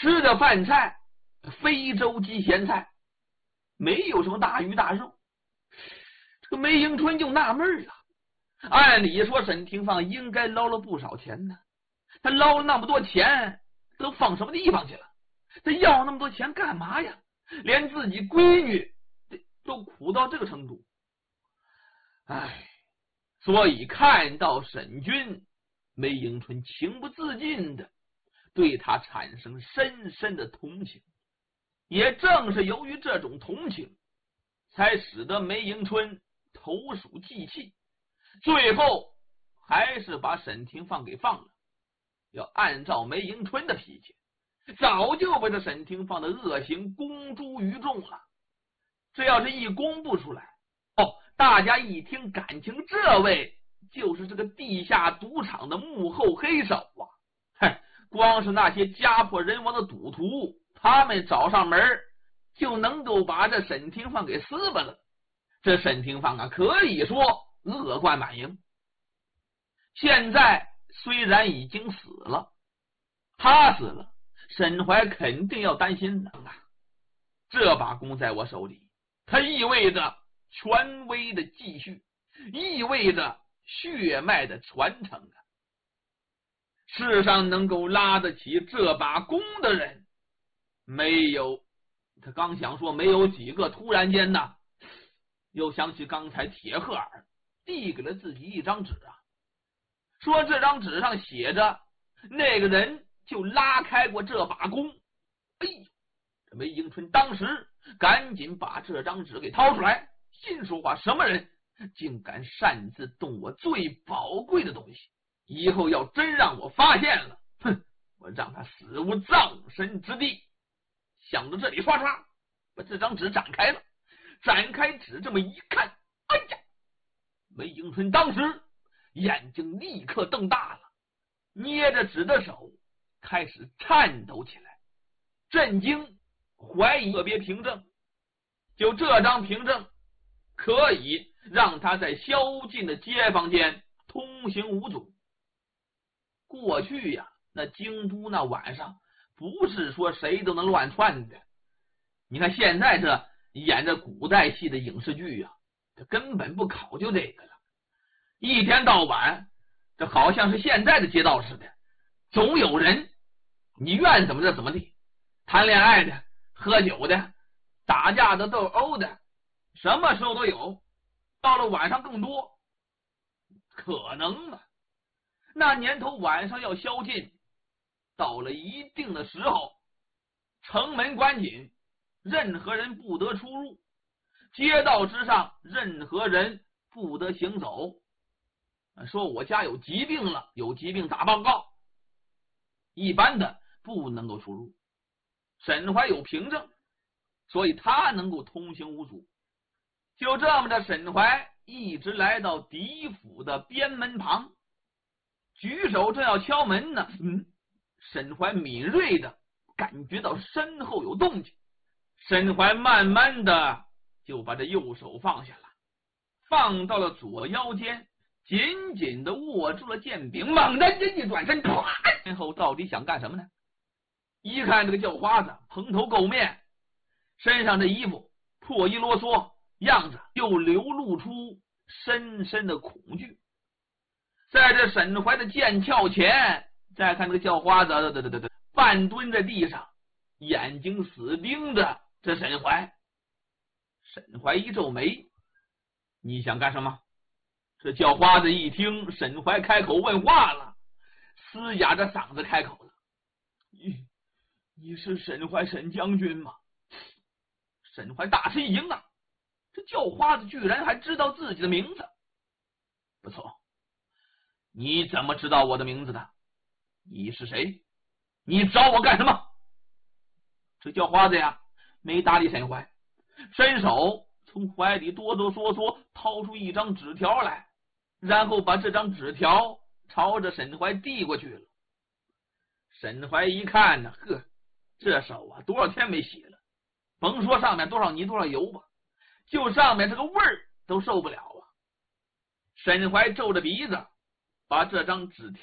吃的饭菜非洲鸡咸菜，没有什么大鱼大肉。这个梅迎春就纳闷了，按理说沈廷芳应该捞了不少钱呢，他捞了那么多钱都放什么地方去了？他要那么多钱干嘛呀？连自己闺女都苦到这个程度。唉，所以看到沈君，梅迎春情不自禁的对他产生深深的同情。也正是由于这种同情，才使得梅迎春投鼠忌器，最后还是把沈廷芳给放了。要按照梅迎春的脾气，早就被这沈廷芳的恶行公诸于众了。这要是一公布出来，大家一听感情这位就是这个地下赌场的幕后黑手啊！光是那些家破人亡的赌徒，他们找上门就能够把这沈廷芳给撕巴了。这沈廷芳啊，可以说恶贯满盈。现在虽然已经死了，他死了，沈怀肯定要担心的啊。这把弓在我手里，它意味着权威的继续，意味着血脉的传承啊。世上能够拉得起这把弓的人，没有，他刚想说没有几个，突然间呢，又想起刚才铁赫尔递给了自己一张纸啊，说这张纸上写着那个人就拉开过这把弓。哎呦，这梅迎春当时赶紧把这张纸给掏出来，心说话，什么人竟敢擅自动我最宝贵的东西，以后要真让我发现了，哼，我让他死无葬身之地。想到这里，唰唰把这张纸展开了，展开纸这么一看，哎呀，梅迎春当时眼睛立刻瞪大了，捏着纸的手开始颤抖起来，震惊怀疑特别凭证，就这张凭证可以让他在宵禁的街坊间通行无阻。过去呀，那京都那晚上不是说谁都能乱窜的。你看现在这演着古代戏的影视剧啊，这根本不考究这个了。一天到晚，这好像是现在的街道似的，总有人，你愿怎么着怎么地，谈恋爱的、喝酒的、打架的、斗殴的，什么时候都有。到了晚上更多，可能吗？那年头晚上要宵禁，到了一定的时候，城门关紧，任何人不得出入，街道之上任何人不得行走。说我家有疾病了，有疾病打报告，一般的不能够出入。沈怀有凭证，所以他能够通行无阻。就这么的，沈怀一直来到狄府的边门旁，举手正要敲门呢，沈怀敏锐的感觉到身后有动静，沈怀慢慢的就把这右手放下了，放到了左腰间，紧紧的握住了剑柄，猛然间一转身，然后到底想干什么呢？一看这个叫花子蓬头垢面，身上的衣服破衣啰嗦，样子又流露出深深的恐惧。在这沈怀的剑鞘前，再看这个叫花子半蹲在地上，眼睛死盯着这沈怀。沈怀一皱眉，你想干什么？这叫花子一听沈怀开口问话了，嘶哑着嗓子开口了，你是沈怀沈将军吗？沈怀大吃一惊啊，这叫花子居然还知道自己的名字。不错，你怎么知道我的名字的？你是谁？你找我干什么？这叫花子呀没搭理沈怀，伸手从怀里哆哆嗦嗦掏出一张纸条来，然后把这张纸条朝着沈怀递过去了。沈怀一看呢，呵，这手啊多少天没洗了，甭说上面多少泥多少油吧，就上面这个味儿都受不了啊。沈怀皱着鼻子把这张纸条